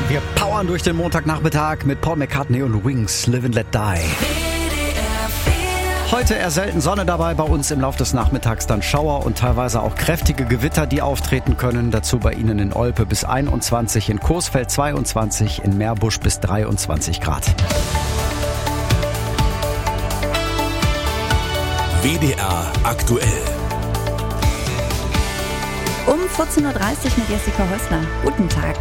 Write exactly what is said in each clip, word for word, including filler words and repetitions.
Wir powern durch den Montagnachmittag mit Paul McCartney und Wings, Live and Let Die. Heute eher selten Sonne dabei, bei uns im Laufe des Nachmittags dann Schauer und teilweise auch kräftige Gewitter, die auftreten können. Dazu bei Ihnen in Olpe bis einundzwanzig, in Coesfeld zweiundzwanzig, in Meerbusch bis dreiundzwanzig Grad. W D R aktuell. Um vierzehn Uhr dreißig mit Jessica Häusler. Guten Tag.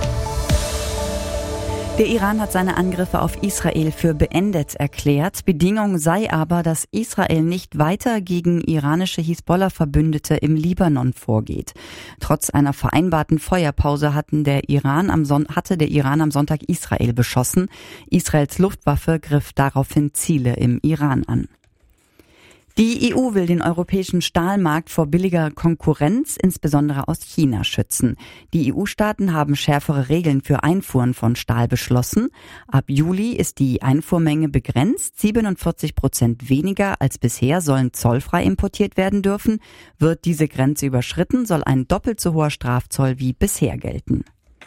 Der Iran hat seine Angriffe auf Israel für beendet erklärt. Bedingung sei aber, dass Israel nicht weiter gegen iranische Hisbollah-Verbündete im Libanon vorgeht. Trotz einer vereinbarten Feuerpause hatten der Iran am Son- hatte der Iran am Sonntag Israel beschossen. Israels Luftwaffe griff daraufhin Ziele im Iran an. Die E U will den europäischen Stahlmarkt vor billiger Konkurrenz, insbesondere aus China, schützen. Die E U-Staaten haben schärfere Regeln für Einfuhren von Stahl beschlossen. Ab Juli ist die Einfuhrmenge begrenzt. siebenundvierzig Prozent weniger als bisher sollen zollfrei importiert werden dürfen. Wird diese Grenze überschritten, soll ein doppelt so hoher Strafzoll wie bisher gelten.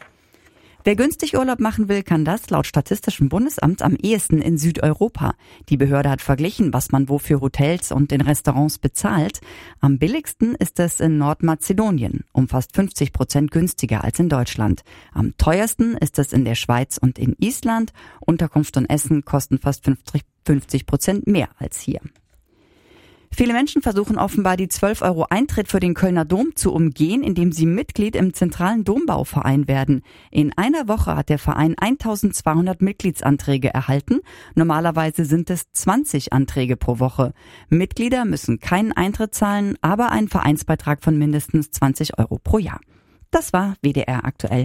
Wer günstig Urlaub machen will, kann das laut Statistischem Bundesamt am ehesten in Südeuropa. Die Behörde hat verglichen, was man wo für Hotels und in Restaurants bezahlt. Am billigsten ist es in Nordmazedonien, um fast fünfzig Prozent günstiger als in Deutschland. Am teuersten ist es in der Schweiz und in Island. Unterkunft und Essen kosten fast fünfzig Prozent mehr als hier. Viele Menschen versuchen offenbar, die zwölf Euro Eintritt für den Kölner Dom zu umgehen, indem sie Mitglied im zentralen Dombauverein werden. In einer Woche hat der Verein eintausendzweihundert Mitgliedsanträge erhalten. Normalerweise sind es zwanzig Anträge pro Woche. Mitglieder müssen keinen Eintritt zahlen, aber einen Vereinsbeitrag von mindestens zwanzig Euro pro Jahr. Das war W D R aktuell.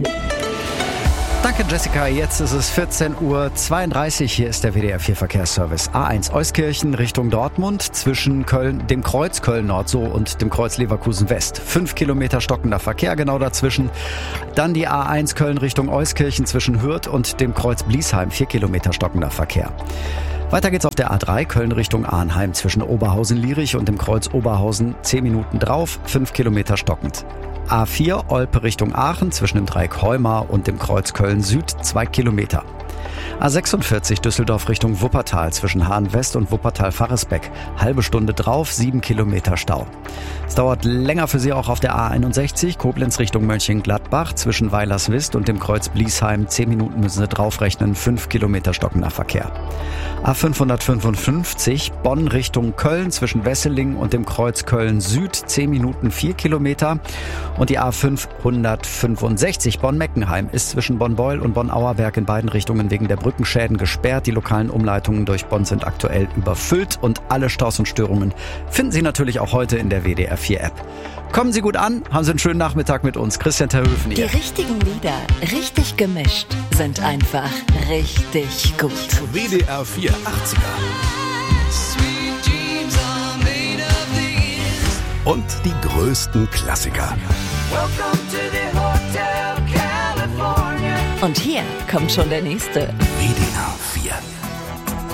Danke Jessica, jetzt ist es vierzehn Uhr zweiunddreißig, hier ist der W D R vier Verkehrsservice. A eins Euskirchen Richtung Dortmund zwischen Köln, dem Kreuz Köln-Nord so und dem Kreuz Leverkusen-West. Fünf Kilometer stockender Verkehr genau dazwischen. Dann die A eins Köln Richtung Euskirchen zwischen Hürth und dem Kreuz Bliesheim. Vier Kilometer stockender Verkehr. Weiter geht's auf der A drei Köln Richtung Arnheim zwischen Oberhausen-Lierich und dem Kreuz Oberhausen. Zehn Minuten drauf, fünf Kilometer stockend. A vier Olpe Richtung Aachen zwischen dem Dreieck Heumar und dem Kreuz Köln Süd, zwei Kilometer. A sechsundvierzig Düsseldorf Richtung Wuppertal zwischen Hahn West und Wuppertal-Farresbeck. Halbe Stunde drauf, sieben Kilometer Stau. Es dauert länger für Sie auch auf der A einundsechzig Koblenz Richtung Mönchengladbach zwischen Weilerswist und dem Kreuz Bliesheim. Zehn Minuten müssen Sie draufrechnen, fünf Kilometer stockender Verkehr. A fünfhundertfünfundfünfzig Bonn Richtung Köln zwischen Wesseling und dem Kreuz Köln Süd. Zehn Minuten, vier Kilometer. Und die A fünfhundertfünfundsechzig Bonn-Meckenheim ist zwischen Bonn-Beul und Bonn-Auerberg in beiden Richtungen wegen der Brückenschäden gesperrt. Die lokalen Umleitungen durch Bonn sind aktuell überfüllt und alle Staus und Störungen finden Sie natürlich auch heute in der W D R vier App. Kommen Sie gut an, haben Sie einen schönen Nachmittag mit uns. Christian Terhöfen hier. Die richtigen Lieder, richtig gemischt, sind einfach richtig gut. W D R vier achtziger. Und die größten Klassiker. Und hier kommt schon der nächste. W D R vier